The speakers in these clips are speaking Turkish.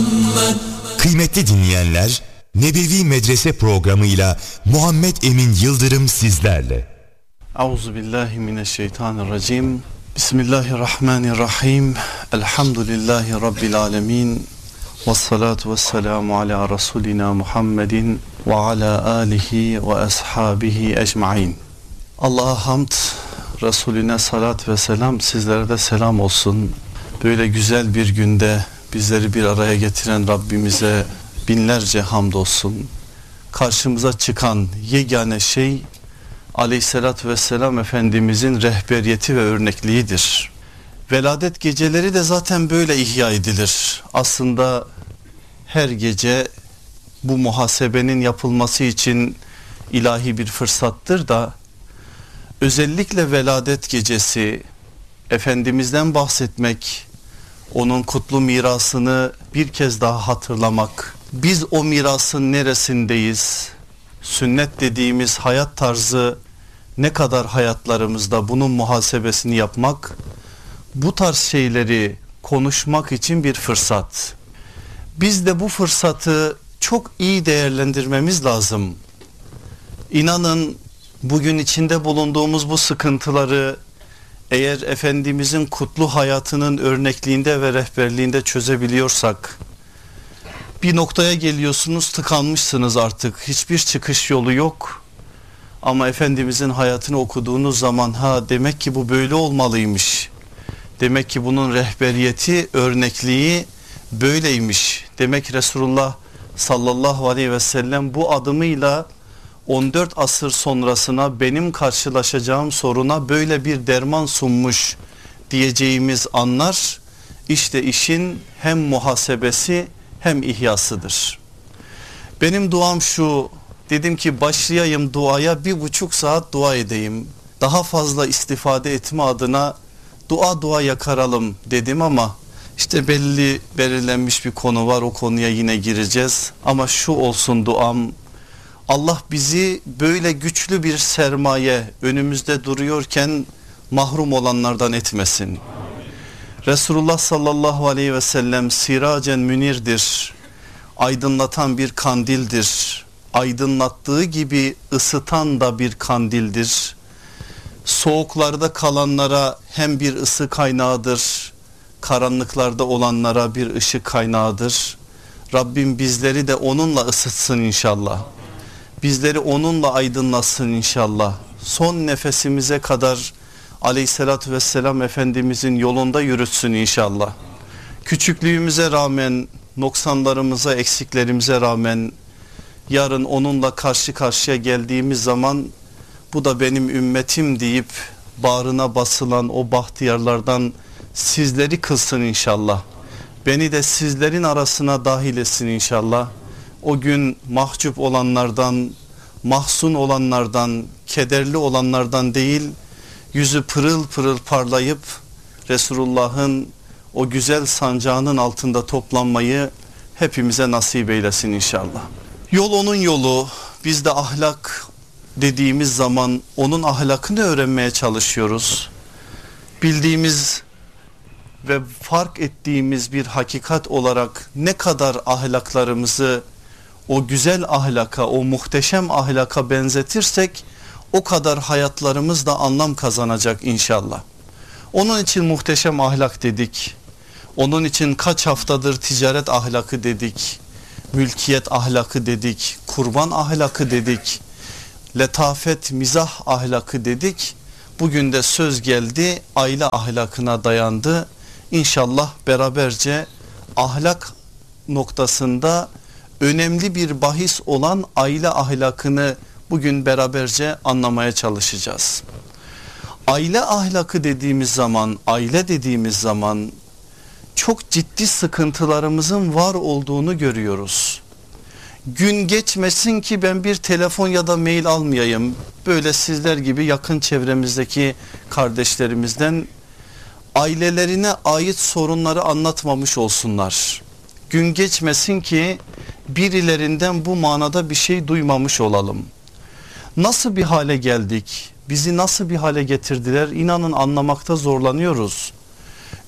Kıymetli dinleyenler, Nebevi Medrese programıyla Muhammed Emin Yıldırım sizlerle. Euzubillahimineşşeytanirracim. Bismillahirrahmanirrahim. Elhamdülillahi Rabbil alemin. Vessalatu vesselamu ala Resulina Muhammedin ve ala alihi ve ashabihi ecmain. Allah'a hamd, Resulüne salat ve selam, sizlere de selam olsun. Böyle güzel bir günde bizleri bir araya getiren Rabbimize binlerce hamdolsun. Karşımıza çıkan yegane şey Aleyhisselatü Vesselam Efendimizin rehberiyeti ve örnekliğidir. Veladet geceleri de zaten böyle ihya edilir. Aslında her gece bu muhasebenin yapılması için ilahi bir fırsattır da özellikle veladet gecesi Efendimiz'den bahsetmek, onun kutlu mirasını bir kez daha hatırlamak, biz o mirasın neresindeyiz, sünnet dediğimiz hayat tarzı ne kadar hayatlarımızda, bunun muhasebesini yapmak, bu tarz şeyleri konuşmak için bir fırsat. Biz de bu fırsatı çok iyi değerlendirmemiz lazım. İnanın bugün içinde bulunduğumuz bu sıkıntıları eğer Efendimizin kutlu hayatının örnekliğinde ve rehberliğinde çözebiliyorsak, bir noktaya geliyorsunuz, tıkanmışsınız artık, hiçbir çıkış yolu yok. Ama Efendimizin hayatını okuduğunuz zaman demek ki bu böyle olmalıymış. Demek ki bunun rehberiyeti, örnekliği böyleymiş. Demek Resulullah sallallahu aleyhi ve sellem bu adımıyla 14 asır sonrasına benim karşılaşacağım soruna böyle bir derman sunmuş diyeceğimiz anlar işte işin hem muhasebesi hem ihyasıdır. Benim duam şu, dedim ki başlayayım duaya, 1,5 saat dua edeyim. Daha fazla istifade etme adına dua yakaralım dedim ama işte belirlenmiş bir konu var, o konuya yine gireceğiz. Ama şu olsun duam, Allah bizi böyle güçlü bir sermaye önümüzde duruyorken mahrum olanlardan etmesin. Resulullah sallallahu aleyhi ve sellem siracen münirdir, aydınlatan bir kandildir. Aydınlattığı gibi ısıtan da bir kandildir. Soğuklarda kalanlara hem bir ısı kaynağıdır, karanlıklarda olanlara bir ışık kaynağıdır. Rabbim bizleri de onunla ısıtsın inşallah. Bizleri onunla aydınlatsın inşallah. Son nefesimize kadar Aleyhisselatü Vesselam Efendimizin yolunda yürütsün inşallah. Küçüklüğümüze rağmen, noksanlarımıza, eksiklerimize rağmen yarın onunla karşı karşıya geldiğimiz zaman bu da benim ümmetim deyip bağrına basılan o bahtiyarlardan sizleri kılsın inşallah. Beni de sizlerin arasına dahil etsin inşallah. O gün mahcup olanlardan, mahzun olanlardan, kederli olanlardan değil, yüzü pırıl pırıl parlayıp Resulullah'ın o güzel sancağının altında toplanmayı hepimize nasip eylesin inşallah. Yol onun yolu, biz de ahlak dediğimiz zaman onun ahlakını öğrenmeye çalışıyoruz. Bildiğimiz ve fark ettiğimiz bir hakikat olarak ne kadar ahlaklarımızı o güzel ahlaka, o muhteşem ahlaka benzetirsek o kadar hayatlarımız da anlam kazanacak inşallah. Onun için muhteşem ahlak dedik. Onun için kaç haftadır ticaret ahlakı dedik. Mülkiyet ahlakı dedik. Kurban ahlakı dedik. Letafet, mizah ahlakı dedik. Bugün de söz geldi aile ahlakına dayandı. İnşallah beraberce ahlak noktasında önemli bir bahis olan aile ahlakını bugün beraberce anlamaya çalışacağız. Aile ahlakı dediğimiz zaman, aile dediğimiz zaman çok ciddi sıkıntılarımızın var olduğunu görüyoruz. Gün geçmesin ki ben bir telefon ya da mail almayayım. Böyle sizler gibi yakın çevremizdeki kardeşlerimizden ailelerine ait sorunları anlatmamış olsunlar. Gün geçmesin ki birilerinden bu manada bir şey duymamış olalım. Nasıl bir hale geldik? Bizi nasıl bir hale getirdiler? İnanın anlamakta zorlanıyoruz.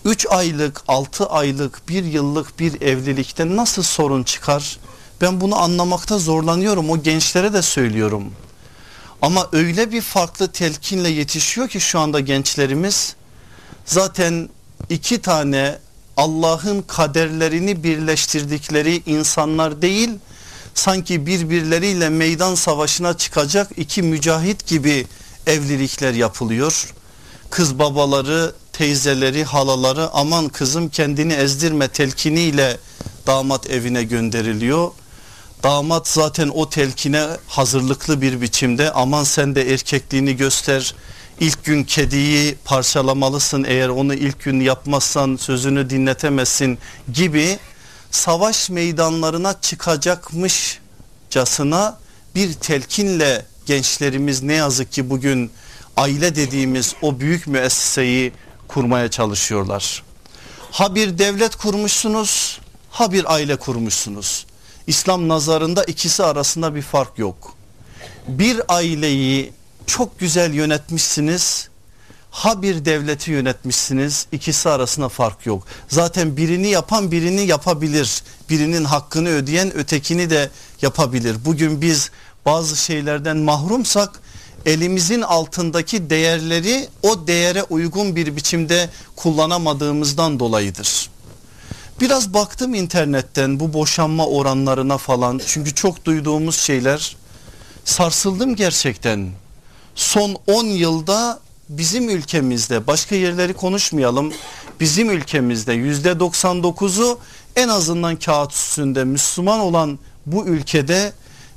3 aylık, 6 aylık, 1 yıllık bir evlilikte nasıl sorun çıkar? Ben bunu anlamakta zorlanıyorum. O gençlere de söylüyorum. Ama öyle bir farklı telkinle yetişiyor ki şu anda gençlerimiz. Zaten 2 tane Allah'ın kaderlerini birleştirdikleri insanlar değil, sanki birbirleriyle meydan savaşına çıkacak 2 mücahit gibi evlilikler yapılıyor. Kız babaları, teyzeleri, halaları aman kızım kendini ezdirme telkiniyle damat evine gönderiliyor. Damat zaten o telkine hazırlıklı bir biçimde, aman sen de erkekliğini göster. İlk gün kediyi parçalamalısın, eğer onu ilk gün yapmazsan sözünü dinletemezsin gibi savaş meydanlarına çıkacakmışçasına bir telkinle gençlerimiz ne yazık ki bugün aile dediğimiz o büyük müesseseyi kurmaya çalışıyorlar. Ha bir devlet kurmuşsunuz, ha bir aile kurmuşsunuz. İslam nazarında ikisi arasında bir fark yok. Bir aileyi çok güzel yönetmişsiniz, ha bir devleti yönetmişsiniz, ikisi arasında fark yok. Zaten birini yapan birini yapabilir, birinin hakkını ödeyen ötekini de yapabilir. Bugün biz bazı şeylerden mahrumsak elimizin altındaki değerleri o değere uygun bir biçimde kullanamadığımızdan dolayıdır. Biraz baktım internetten bu boşanma oranlarına falan, çünkü çok duyduğumuz şeyler, sarsıldım gerçekten. Son 10 yılda bizim ülkemizde, başka yerleri konuşmayalım, bizim ülkemizde %99'u en azından kağıt üstünde Müslüman olan bu ülkede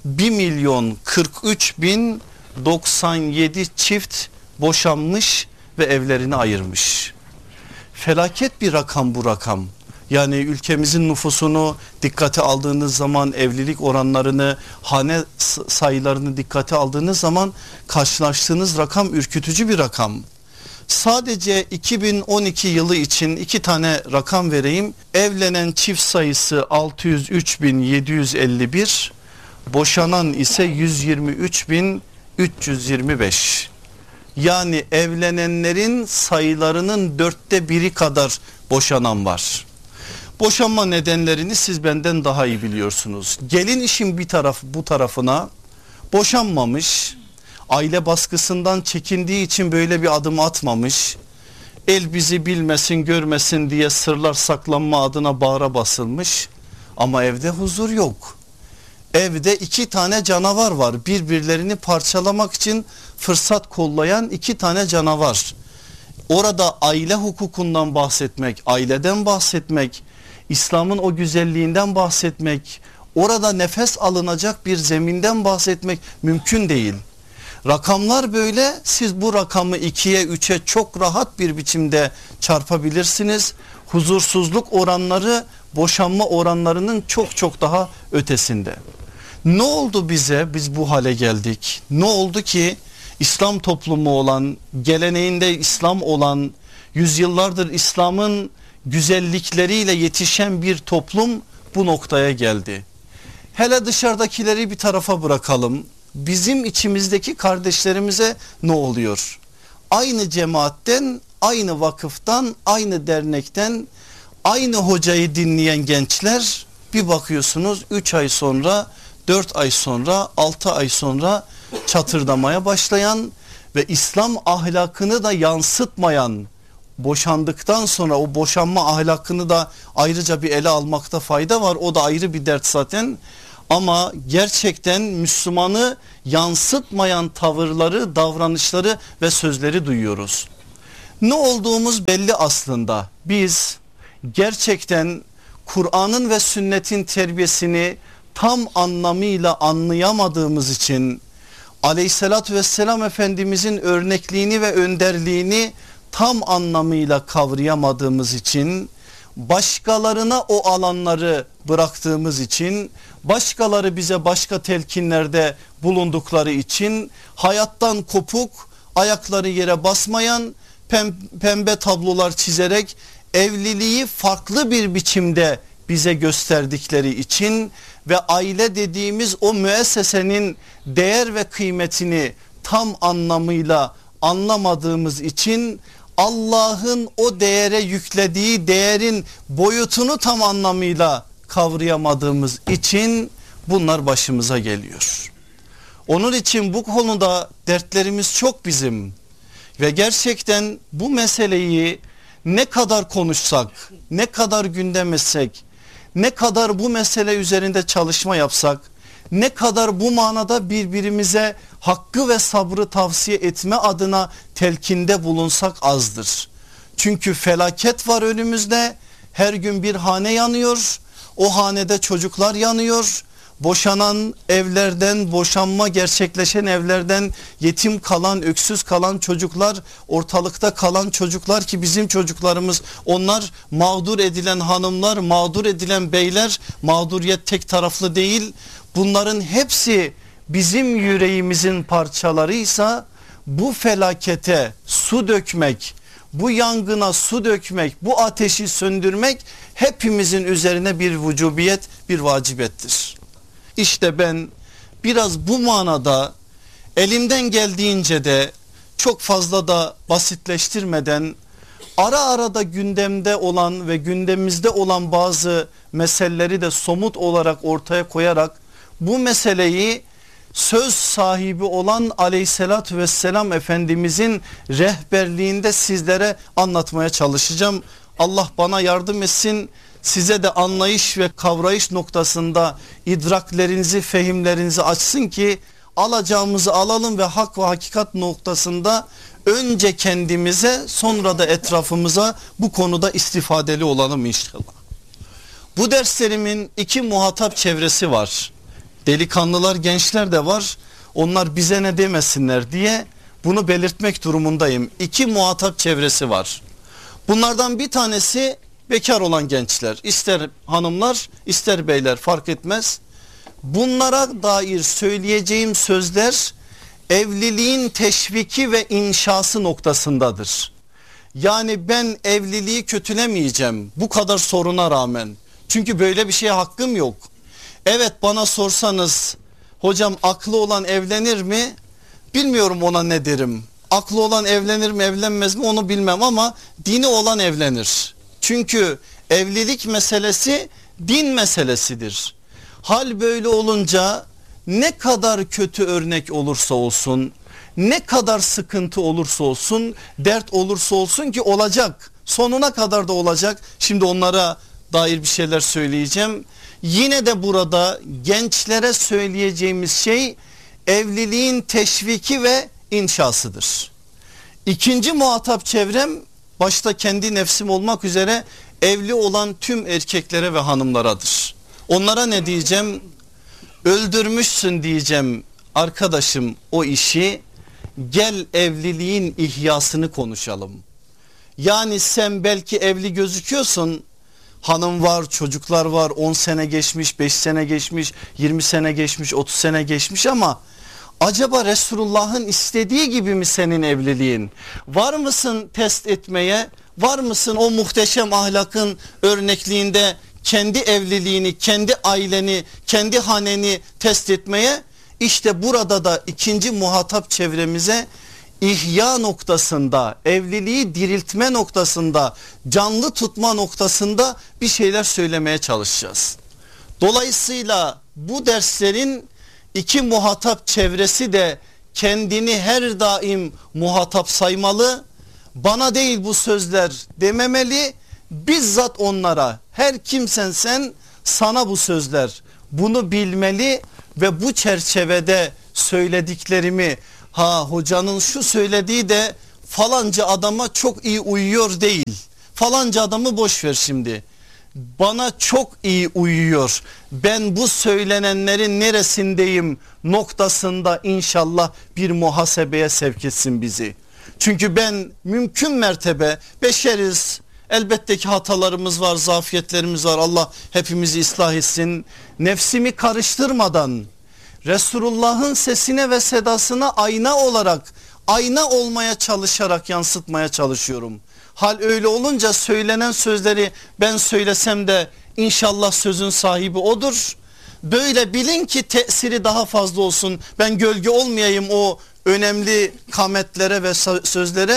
1.043.097 çift boşanmış ve evlerini ayırmış. Felaket bir rakam bu rakam. Yani ülkemizin nüfusunu dikkate aldığınız zaman, evlilik oranlarını, hane sayılarını dikkate aldığınız zaman karşılaştığınız rakam ürkütücü bir rakam. Sadece 2012 yılı için 2 tane rakam vereyim. Evlenen çift sayısı 603.751, boşanan ise 123.325. Yani evlenenlerin sayılarının 1/4 kadar boşanan var. Boşanma nedenlerini siz benden daha iyi biliyorsunuz. Gelin işin bir tarafı bu tarafına boşanmamış, aile baskısından çekindiği için böyle bir adım atmamış, el bizi bilmesin görmesin diye sırlar saklanma adına bağra basılmış, ama evde huzur yok. Evde 2 tane canavar var, birbirlerini parçalamak için fırsat kollayan 2 tane canavar. Orada aile hukukundan bahsetmek, aileden bahsetmek, İslam'ın o güzelliğinden bahsetmek, orada nefes alınacak bir zeminden bahsetmek mümkün değil. Rakamlar böyle, siz bu rakamı 2'ye 3'e çok rahat bir biçimde çarpabilirsiniz. Huzursuzluk oranları boşanma oranlarının çok çok daha ötesinde. Ne oldu bize, biz bu hale geldik? Ne oldu ki İslam toplumu olan, geleneğinde İslam olan, yüzyıllardır İslam'ın güzellikleriyle yetişen bir toplum bu noktaya geldi. Hele dışarıdakileri bir tarafa bırakalım. Bizim içimizdeki kardeşlerimize ne oluyor? Aynı cemaatten, aynı vakıftan, aynı dernekten, aynı hocayı dinleyen gençler bir bakıyorsunuz 3 ay sonra, 4 ay sonra, 6 ay sonra çatırdamaya başlayan ve İslam ahlakını da yansıtmayan, boşandıktan sonra o boşanma ahlakını da ayrıca bir ele almakta fayda var. O da ayrı bir dert zaten. Ama gerçekten Müslümanı yansıtmayan tavırları, davranışları ve sözleri duyuyoruz. Ne olduğumuz belli aslında. Biz gerçekten Kur'an'ın ve sünnetin terbiyesini tam anlamıyla anlayamadığımız için, Aleyhissalatü vesselam Efendimizin örnekliğini ve önderliğini tam anlamıyla kavrayamadığımız için, başkalarına o alanları bıraktığımız için, başkaları bize başka telkinlerde bulundukları için, hayattan kopuk, ayakları yere basmayan, pembe tablolar çizerek evliliği farklı bir biçimde bize gösterdikleri için ve aile dediğimiz o müessesenin değer ve kıymetini tam anlamıyla anlamadığımız için Allah'ın o değere yüklediği değerin boyutunu tam anlamıyla kavrayamadığımız için bunlar başımıza geliyor. Onun için bu konuda dertlerimiz çok bizim ve gerçekten bu meseleyi ne kadar konuşsak, ne kadar gündem etsek, ne kadar bu mesele üzerinde çalışma yapsak, ne kadar bu manada birbirimize hakkı ve sabrı tavsiye etme adına telkinde bulunsak azdır. Çünkü felaket var önümüzde, her gün bir hane yanıyor, o hanede çocuklar yanıyor. Boşanan evlerden, boşanma gerçekleşen evlerden yetim kalan, öksüz kalan çocuklar, ortalıkta kalan çocuklar ki bizim çocuklarımız onlar, mağdur edilen hanımlar, mağdur edilen beyler, mağduriyet tek taraflı değil. Bunların hepsi bizim yüreğimizin parçalarıysa bu felakete su dökmek, bu yangına su dökmek, bu ateşi söndürmek hepimizin üzerine bir vücubiyet, bir vacibettir. İşte ben biraz bu manada elimden geldiğince de çok fazla da basitleştirmeden ara ara da gündemde olan ve gündemimizde olan bazı meseleleri de somut olarak ortaya koyarak bu meseleyi söz sahibi olan Aleyhisselatü Vesselam Efendimizin rehberliğinde sizlere anlatmaya çalışacağım. Allah bana yardım etsin. Size de anlayış ve kavrayış noktasında idraklerinizi, fehimlerinizi açsın ki alacağımızı alalım ve hak ve hakikat noktasında önce kendimize sonra da etrafımıza bu konuda istifadeli olalım inşallah. Bu derslerimin iki muhatap çevresi var. Delikanlılar, gençler de var. Onlar bize ne demesinler diye bunu belirtmek durumundayım. İki muhatap çevresi var. Bunlardan bir tanesi bekar olan gençler, ister hanımlar ister beyler fark etmez. Bunlara dair söyleyeceğim sözler evliliğin teşviki ve inşası noktasındadır. Yani ben evliliği kötülemeyeceğim bu kadar soruna rağmen. Çünkü böyle bir şeye hakkım yok. Evet, bana sorsanız hocam aklı olan evlenir mi? Bilmiyorum, ona ne derim. Aklı olan evlenir mi evlenmez mi onu bilmem ama dini olan evlenir. Çünkü evlilik meselesi din meselesidir. Hal böyle olunca ne kadar kötü örnek olursa olsun, ne kadar sıkıntı olursa olsun, dert olursa olsun ki olacak. Sonuna kadar da olacak. Şimdi onlara dair bir şeyler söyleyeceğim. Yine de burada gençlere söyleyeceğimiz şey evliliğin teşviki ve inşasıdır. İkinci muhatap çevrem başta kendi nefsim olmak üzere evli olan tüm erkeklere ve hanımlaradır. Onlara ne diyeceğim? Öldürmüşsün diyeceğim arkadaşım o işi, gel evliliğin ihyasını konuşalım. Yani sen belki evli gözüküyorsun, hanım var, çocuklar var, 10 sene geçmiş, 5 sene geçmiş, 20 sene geçmiş, 30 sene geçmiş ama acaba Resulullah'ın istediği gibi mi senin evliliğin? Var mısın test etmeye? Var mısın o muhteşem ahlakın örnekliğinde kendi evliliğini, kendi aileni, kendi haneni test etmeye? İşte burada da ikinci muhatap çevremize ihya noktasında, evliliği diriltme noktasında, canlı tutma noktasında bir şeyler söylemeye çalışacağız. Dolayısıyla bu derslerin iki muhatap çevresi de kendini her daim muhatap saymalı. Bana değil bu sözler dememeli, bizzat onlara, her kimsen sen, sana bu sözler, bunu bilmeli ve bu çerçevede söylediklerimi, ha hocanın şu söylediği de falanca adama çok iyi uyuyor değil, falanca adamı boş ver şimdi, bana çok iyi uyuyor, ben bu söylenenlerin neresindeyim noktasında inşallah bir muhasebeye sevk etsin bizi. Çünkü ben mümkün mertebe, beşeriz, elbette ki hatalarımız var, zafiyetlerimiz var, Allah hepimizi ıslah etsin. Nefsimi karıştırmadan Resulullah'ın sesine ve sedasına ayna olarak, ayna olmaya çalışarak yansıtmaya çalışıyorum. Hal öyle olunca söylenen sözleri ben söylesem de inşallah sözün sahibi odur. Böyle bilin ki tesiri daha fazla olsun. Ben gölge olmayayım o önemli kametlere ve sözlere.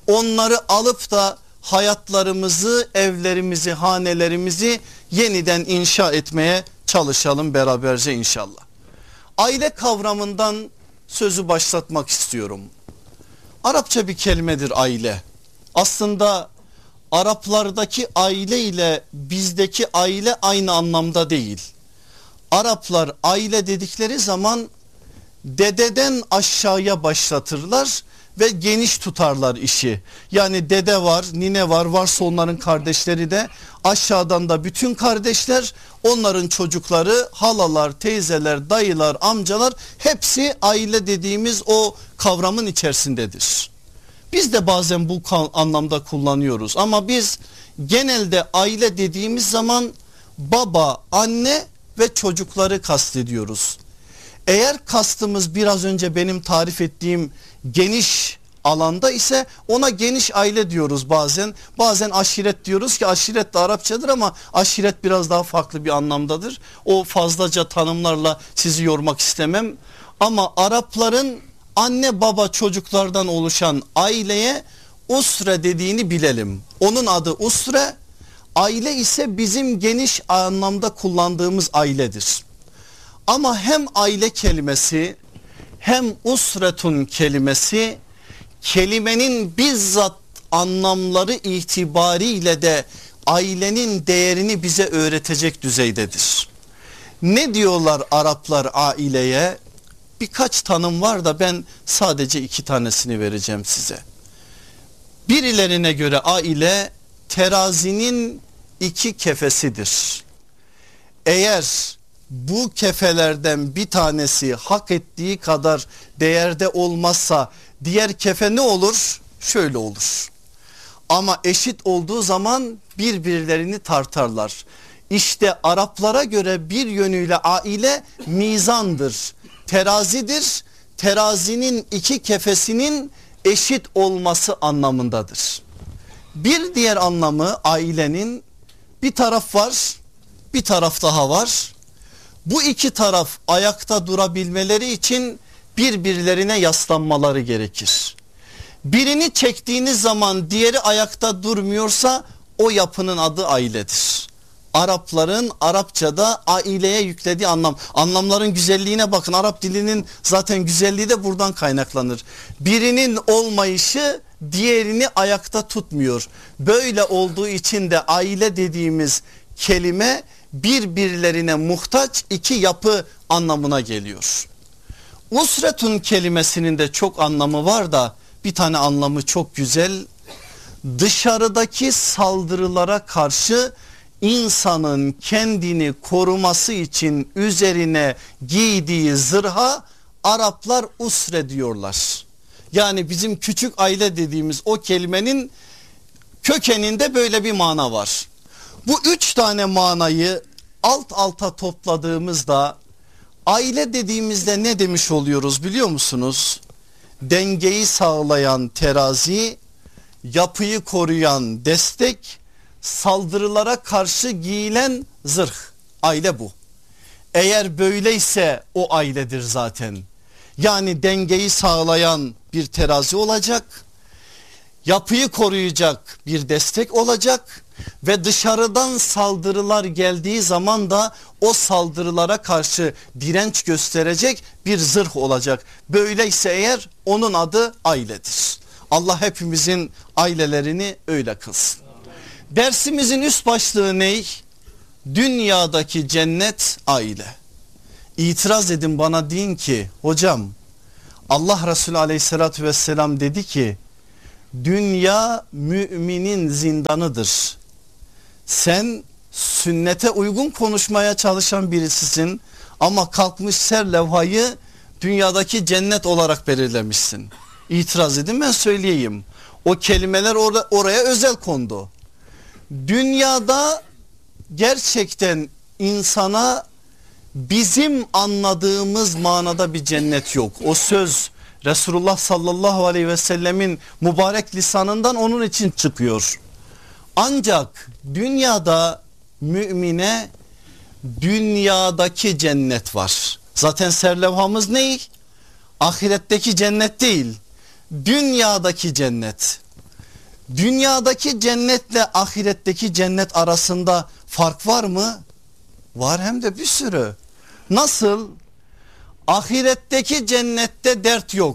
onları alıp da hayatlarımızı, evlerimizi, hanelerimizi yeniden inşa etmeye çalışalım beraberce inşallah. Aile kavramından sözü başlatmak istiyorum. Arapça bir kelimedir aile. Aslında Araplardaki aile ile bizdeki aile aynı anlamda değil. Araplar aile dedikleri zaman dededen aşağıya başlatırlar ve geniş tutarlar işi. Yani dede var, nine var, varsa onların kardeşleri de, aşağıdan da bütün kardeşler, onların çocukları, halalar, teyzeler, dayılar, amcalar, hepsi aile dediğimiz o kavramın içerisindedir. Biz de bazen bu anlamda kullanıyoruz ama biz genelde aile dediğimiz zaman baba, anne ve çocukları kastediyoruz. Eğer kastımız biraz önce benim tarif ettiğim geniş alanda ise ona geniş aile diyoruz bazen. Bazen aşiret diyoruz ki aşiret de Arapçadır ama aşiret biraz daha farklı bir anlamdadır. O fazlaca tanımlarla sizi yormak istemem. Ama Arapların anne baba çocuklardan oluşan aileye usre dediğini bilelim. Onun adı usre, aile ise bizim geniş anlamda kullandığımız ailedir. Ama hem aile kelimesi hem usretun kelimesi kelimenin bizzat anlamları itibariyle de ailenin değerini bize öğretecek düzeydedir. Ne diyorlar Araplar aileye? Birkaç tanım var da ben sadece 2 tanesini vereceğim size. Birilerine göre aile terazinin 2 kefesidir. Eğer bu kefelerden bir tanesi hak ettiği kadar değerde olmazsa diğer kefe ne olur? Şöyle olur. Ama eşit olduğu zaman birbirlerini tartarlar. İşte Araplara göre bir yönüyle aile mizandır, terazidir. Terazinin 2 kefesinin eşit olması anlamındadır. Bir diğer anlamı ailenin bir taraf var, bir taraf daha var. Bu 2 taraf ayakta durabilmeleri için birbirlerine yaslanmaları gerekir. Birini çektiğiniz zaman diğeri ayakta durmuyorsa o yapının adı ailedir. Arapların Arapçada aileye yüklediği anlamların güzelliğine bakın. Arap dilinin zaten güzelliği de buradan kaynaklanır. Birinin olmayışı diğerini ayakta tutmuyor. Böyle olduğu için de aile dediğimiz kelime birbirlerine muhtaç 2 yapı anlamına geliyor. Usretun kelimesinin de çok anlamı var da bir tane anlamı çok güzel. Dışarıdaki saldırılara karşı insanın kendini koruması için üzerine giydiği zırha Araplar usre diyorlar. Yani bizim küçük aile dediğimiz o kelimenin kökeninde böyle bir mana var. Bu 3 tane manayı alt alta topladığımızda aile dediğimizde ne demiş oluyoruz biliyor musunuz? Dengeyi sağlayan terazi, yapıyı koruyan destek, saldırılara karşı giyilen zırh. Aile bu. Eğer böyleyse o ailedir zaten. Yani dengeyi sağlayan bir terazi olacak, yapıyı koruyacak bir destek olacak ve dışarıdan saldırılar geldiği zaman da o saldırılara karşı direnç gösterecek bir zırh olacak. Böyleyse eğer onun adı ailedir. Allah hepimizin ailelerini öyle kılsın. Dersimizin üst başlığı ne? Dünyadaki cennet aile. İtiraz edin bana, deyin ki hocam Allah Resulü aleyhissalatü vesselam dedi ki dünya müminin zindanıdır. Sen sünnete uygun konuşmaya çalışan birisisin ama kalkmış serlevhayı dünyadaki cennet olarak belirlemişsin. İtiraz edin, ben söyleyeyim. O kelimeler oraya özel kondu. Dünyada gerçekten insana bizim anladığımız manada bir cennet yok. O söz Resulullah sallallahu aleyhi ve sellemin mübarek lisanından onun için çıkıyor. Ancak dünyada mümine dünyadaki cennet var. Zaten serlevhamız ne? Ahiretteki cennet değil, dünyadaki cennet. Dünyadaki cennetle ahiretteki cennet arasında fark var mı? Var, hem de bir sürü. Nasıl? Ahiretteki cennette dert yok,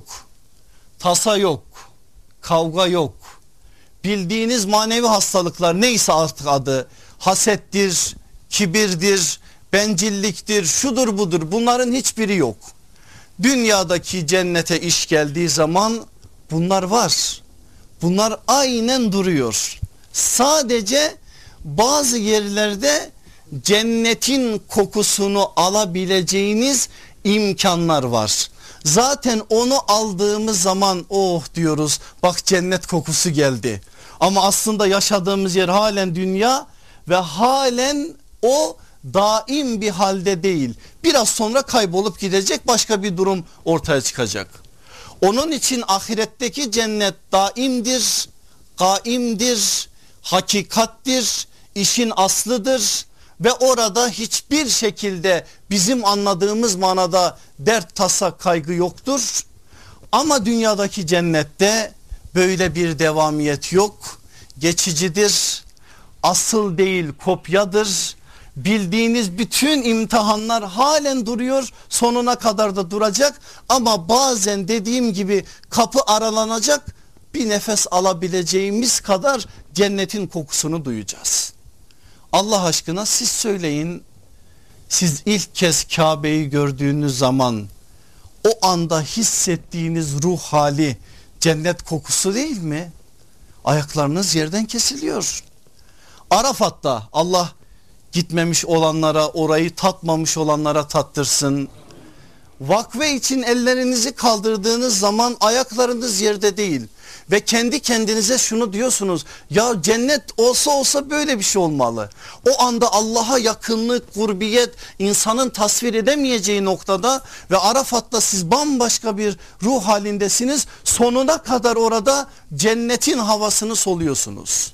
tasa yok, kavga yok. Bildiğiniz manevi hastalıklar neyse artık adı, hasettir, kibirdir, bencilliktir, şudur budur, bunların hiçbiri yok. Dünyadaki cennete iş geldiği zaman bunlar var. Bunlar aynen duruyor. Sadece bazı yerlerde cennetin kokusunu alabileceğiniz imkanlar var. Zaten onu aldığımız zaman oh diyoruz, bak cennet kokusu geldi. Ama aslında yaşadığımız yer halen dünya ve halen o daim bir halde değil. Biraz sonra kaybolup gidecek, başka bir durum ortaya çıkacak. Onun için ahiretteki cennet daimdir, kaimdir, hakikattir, işin aslıdır ve orada hiçbir şekilde bizim anladığımız manada dert, tasa, kaygı yoktur. Ama dünyadaki cennette böyle bir devamiyet yok. Geçicidir, asıl değil kopyadır. Bildiğiniz bütün imtihanlar halen duruyor, sonuna kadar da duracak ama bazen dediğim gibi kapı aralanacak, bir nefes alabileceğimiz kadar cennetin kokusunu duyacağız. Allah aşkına siz söyleyin, siz ilk kez Kabe'yi gördüğünüz zaman o anda hissettiğiniz ruh hali cennet kokusu değil mi? Ayaklarınız yerden kesiliyor. Arafat'ta Allah gitmemiş olanlara, orayı tatmamış olanlara tattırsın. Vakfe için ellerinizi kaldırdığınız zaman ayaklarınız yerde değil ve kendi kendinize şunu diyorsunuz: ya cennet olsa böyle bir şey olmalı. O anda Allah'a yakınlık, kurbiyet insanın tasvir edemeyeceği noktada ve Arafat'ta siz bambaşka bir ruh halindesiniz. Sonuna kadar orada cennetin havasını soluyorsunuz.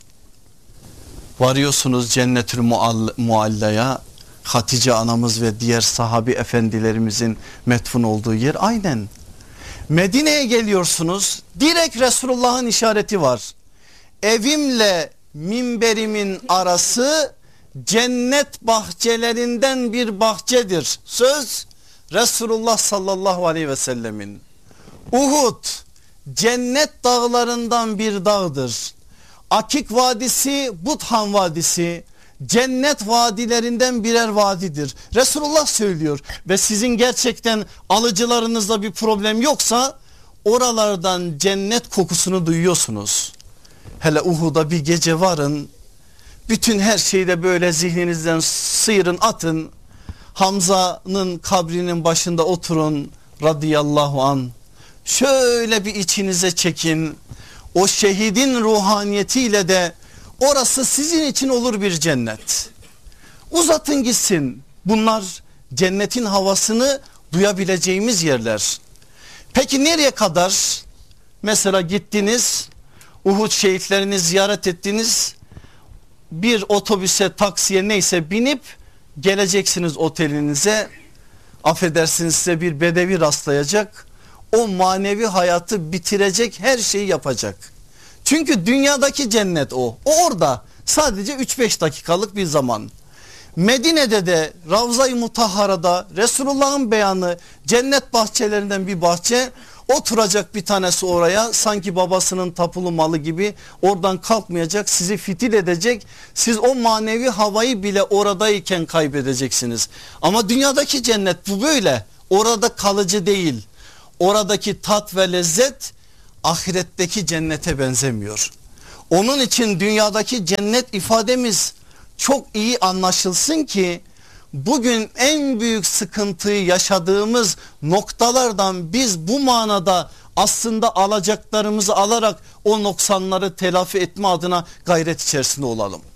Varıyorsunuz Cennetül Mualla'ya, Hatice anamız ve diğer sahabi efendilerimizin metfun olduğu yer aynen. Medine'ye geliyorsunuz, direkt Resulullah'ın işareti var. Evimle minberimin arası cennet bahçelerinden bir bahçedir. Söz Resulullah sallallahu aleyhi ve sellemin. Uhud cennet dağlarından bir dağdır. Akik Vadisi, Buthan Vadisi cennet vadilerinden birer vadidir. Resulullah söylüyor ve sizin gerçekten alıcılarınızda bir problem yoksa oralardan cennet kokusunu duyuyorsunuz. Hele Uhud'a bir gece varın, bütün her şeyi de böyle zihninizden sıyırın, atın. Hamza'nın kabrinin başında oturun radıyallahu an. Şöyle bir içinize çekin. O şehidin ruhaniyetiyle de orası sizin için olur bir cennet. Uzatın gitsin. Bunlar cennetin havasını duyabileceğimiz yerler. Peki nereye kadar? Mesela gittiniz, Uhud şehitlerini ziyaret ettiniz. Bir otobüse, taksiye neyse binip geleceksiniz otelinize. Affedersiniz, size bir bedevi rastlayacak. O manevi hayatı bitirecek her şeyi yapacak. Çünkü dünyadaki cennet o. O orada sadece 3-5 dakikalık bir zaman. Medine'de de Ravza-i Mutahhara'da Resulullah'ın beyanı, cennet bahçelerinden bir bahçe. Oturacak bir tanesi oraya, sanki babasının tapulu malı gibi, oradan kalkmayacak, sizi fitil edecek. Siz o manevi havayı bile oradayken kaybedeceksiniz. Ama dünyadaki cennet bu böyle. Orada kalıcı değil. Oradaki tat ve lezzet ahiretteki cennete benzemiyor. Onun için dünyadaki cennet ifademiz çok iyi anlaşılsın ki bugün en büyük sıkıntıyı yaşadığımız noktalardan biz bu manada aslında alacaklarımızı alarak o noksanları telafi etme adına gayret içerisinde olalım.